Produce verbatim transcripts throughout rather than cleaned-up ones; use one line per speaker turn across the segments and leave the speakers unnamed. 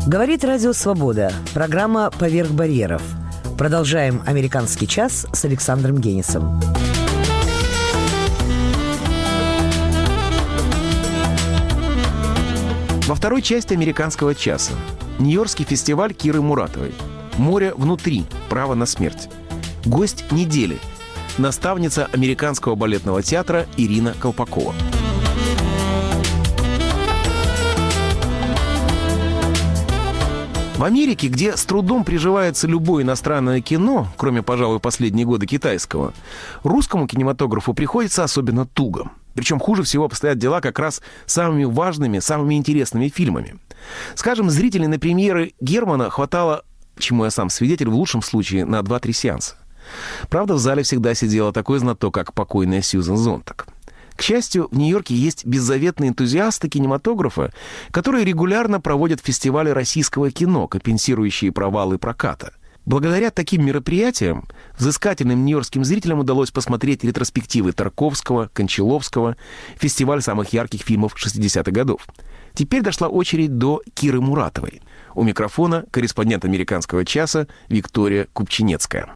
Говорит Радио Свобода. Программа «Поверх барьеров». Продолжаем «Американский час» с Александром Генисом.
Во второй части «Американского часа» Нью-Йоркский фестиваль Киры Муратовой. «Море внутри. Право на смерть». Гость недели. Наставница Американского балетного театра Ирина Колпакова. В Америке, где с трудом приживается любое иностранное кино, кроме, пожалуй, последние годы китайского, русскому кинематографу приходится особенно туго. Причем хуже всего обстоят дела как раз самыми важными, самыми интересными фильмами. Скажем, зрителей на премьеры Германа хватало, чему я сам свидетель, в лучшем случае на два-три сеанса. Правда, в зале всегда сидела такой знаток, как покойная Сьюзен Зонтаг. К счастью, в Нью-Йорке есть беззаветные энтузиасты кинематографа, которые регулярно проводят фестивали российского кино, компенсирующие провалы проката. Благодаря таким мероприятиям взыскательным нью-йоркским зрителям удалось посмотреть ретроспективы Тарковского, Кончаловского, фестиваль самых ярких фильмов шестидесятых годов. Теперь дошла очередь до Киры Муратовой. У микрофона корреспондент «Американского часа» Виктория Купчинецкая.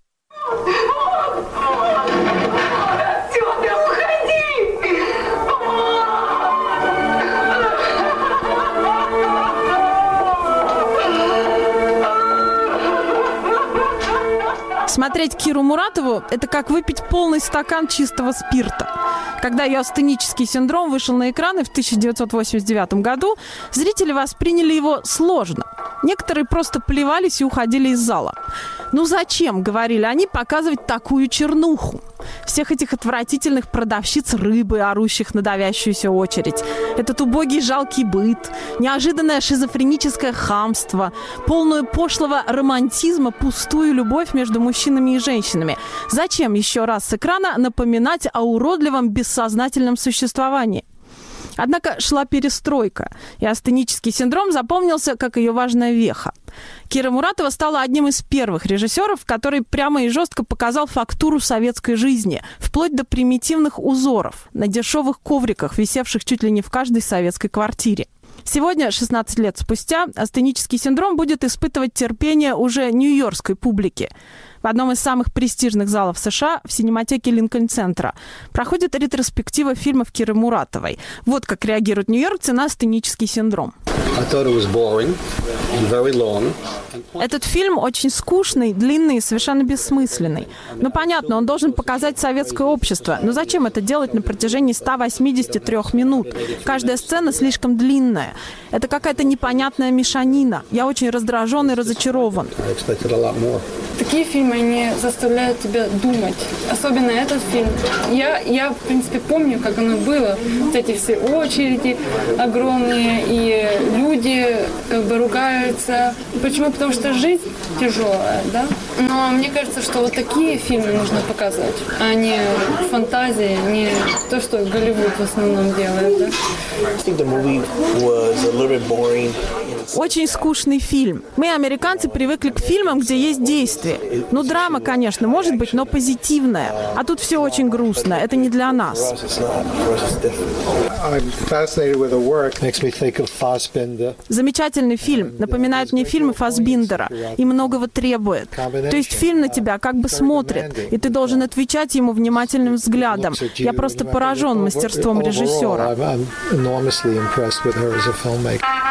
Смотреть Киру Муратову – это как выпить полный стакан чистого спирта. Когда ее астенический синдром вышел на экраны в тысяча девятьсот восемьдесят девятом году, зрители восприняли его сложно. Некоторые просто плевались и уходили из зала. «Ну зачем, — говорили они, — показывать такую чернуху? Всех этих отвратительных продавщиц рыбы, орущих на давящуюся очередь, этот убогий жалкий быт, неожиданное шизофреническое хамство, полную пошлого романтизма, пустую любовь между мужчинами и женщинами. Зачем еще раз с экрана напоминать о уродливом бессознательном существовании?» Однако шла перестройка, и астенический синдром запомнился как ее важная веха. Кира Муратова стала одним из первых режиссеров, который прямо и жестко показал фактуру советской жизни, вплоть до примитивных узоров на дешевых ковриках, висевших чуть ли не в каждой советской квартире. Сегодня, шестнадцать лет спустя, астенический синдром будет испытывать терпение уже нью-йоркской публики. В одном из самых престижных залов США, в синематеке Линкольн-центра, проходит ретроспектива фильмов Киры Муратовой. Вот как реагируют нью-йоркцы на астенический синдром. Этот фильм очень скучный, длинный и совершенно бессмысленный. Ну, понятно, он должен показать советское общество. Но зачем это делать на протяжении ста восьмидесяти трёх минут? Каждая сцена слишком длинная. Это какая-то непонятная мешанина. Я очень раздражен и разочарован.
Такие фильмы, они заставляют тебя думать. Особенно этот фильм. Я, я, в принципе, помню, как оно было. Вот эти все очереди огромные, и люди как бы ругаются. Почему? Потому что жизнь тяжелая, да? Но мне кажется, что вот такие фильмы нужно показывать, а не фантазии, не то, что Голливуд в основном делает, да?
Очень скучный фильм. Мы, американцы, привыкли к фильмам, где есть действие. Ну, драма, конечно, может быть, но позитивная. А тут все очень грустно. Это не для нас. Замечательный фильм. Напоминает мне фильмы Фассбиндера. И многого требует. То есть фильм на тебя как бы смотрит, и ты должен отвечать ему внимательным взглядом. Я просто поражен мастерством режиссера.